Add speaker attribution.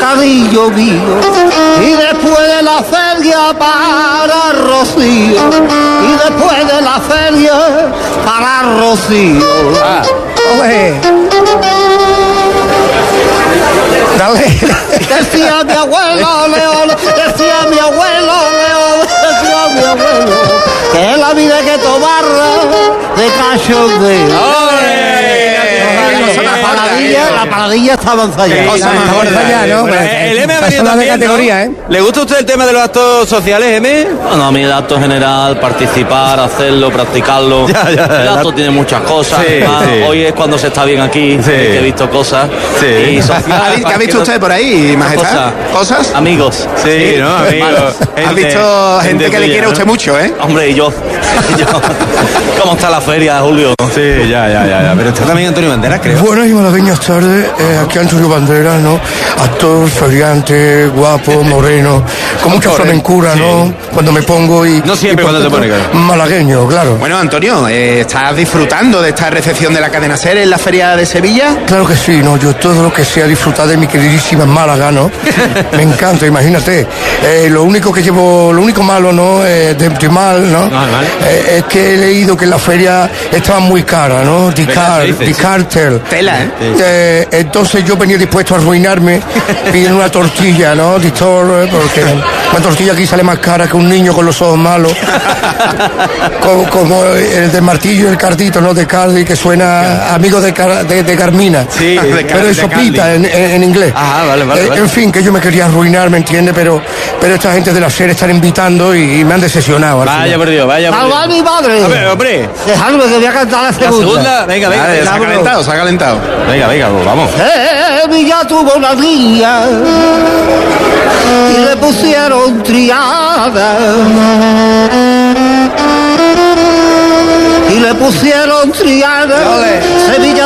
Speaker 1: bocadillo mío, y después de la feria para Rocío, y después de la feria para Rocío.
Speaker 2: Oye. Dale.
Speaker 1: Decía mi abuelo León, decía mi abuelo León, decía mi abuelo, que la vida hay que tomarla de cachondeo. La paladilla está avanzada ya.
Speaker 2: ¿no?
Speaker 3: El M ha venido
Speaker 2: de
Speaker 3: también,
Speaker 2: categoría,
Speaker 3: ¿no? ¿Le gusta a usted el tema de los actos sociales, M?
Speaker 4: Bueno, a mí el acto general, participar, hacerlo, practicarlo. El acto tiene muchas cosas.
Speaker 3: Sí,
Speaker 4: Además,
Speaker 3: sí.
Speaker 4: hoy es cuando se está bien aquí, que he visto cosas.
Speaker 3: Sí.
Speaker 4: Y social,
Speaker 5: ¿Qué ha visto usted por ahí, majestad? ¿Cosas?
Speaker 4: Amigos.
Speaker 3: Sí, ¿no? Amigos.
Speaker 5: Ha visto gente que le quiere a usted mucho, ¿eh?
Speaker 4: Hombre, y yo. ¿Cómo está la feria, Julio?
Speaker 3: Sí, ya. Pero está también Antonio Banderas, creo.
Speaker 6: Buenas y malagueñas tardes, aquí Antonio Banderas, ¿no? Actor, feriante, guapo, moreno, con mucha flamencura, ¿no? Cuando me pongo y...
Speaker 3: No siempre cuando te pones, claro.
Speaker 6: Malagueño, claro.
Speaker 5: Bueno, Antonio, ¿estás disfrutando de esta recepción de la cadena SER en la Feria de Sevilla?
Speaker 6: Claro que sí, ¿no? Yo todo lo que sea disfrutar de mi queridísima Málaga, ¿no? Me encanta, imagínate. Lo único malo, ¿no? De mal, ¿no? Es que he leído que la feria estaba muy cara, ¿no? Di Cartel.
Speaker 5: Tela, ¿eh?
Speaker 6: Entonces yo venía dispuesto a arruinarme pidiendo una tortilla, ¿no? Porque una tortilla aquí sale más cara que un niño con los ojos malos. como el de Martillo y el Cardito, ¿no? De Cardi, que suena amigo de Carmina.
Speaker 3: Sí,
Speaker 6: pero eso pita en inglés.
Speaker 3: Ah, vale.
Speaker 6: En fin, que yo me quería arruinar, ¿me entiendes? Pero esta gente de la SER están invitando y me han decepcionado.
Speaker 3: Vaya por Dios.
Speaker 1: ¡Salva a mi madre!
Speaker 3: A ver, hombre.
Speaker 1: Dejadme que voy a cantar la segunda.
Speaker 3: Venga.
Speaker 5: Se ha calentado.
Speaker 3: Venga, vamos.
Speaker 1: Sevilla tuvo una niña y le pusieron Triada. Y le pusieron Triada. Sevilla